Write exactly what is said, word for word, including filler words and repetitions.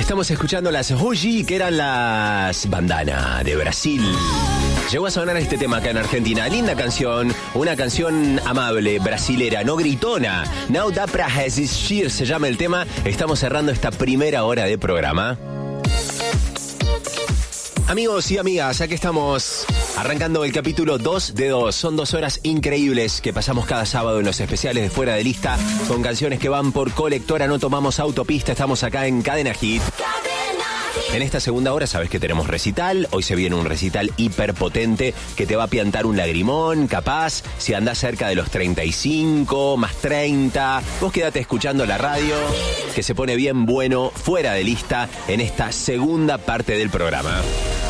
Estamos escuchando las Hoji, que eran las Bandana de Brasil. Llegó a sonar este tema acá en Argentina. Linda canción, una canción amable, brasilera, no gritona. Não dá pra resistir se llama el tema. Estamos cerrando esta primera hora de programa. Amigos y amigas, aquí estamos arrancando el capítulo dos de dos. Son dos horas increíbles que pasamos cada sábado en los especiales de Fuera de Lista, con canciones que van por colectora. No tomamos autopista, estamos acá en Cadena Hit. En esta segunda hora sabes que tenemos recital. Hoy se viene un recital hiperpotente que te va a piantar un lagrimón, capaz, si andás cerca de los treinta y cinco, más treinta. Vos quédate escuchando la radio, que se pone bien bueno Fuera de Lista en esta segunda parte del programa.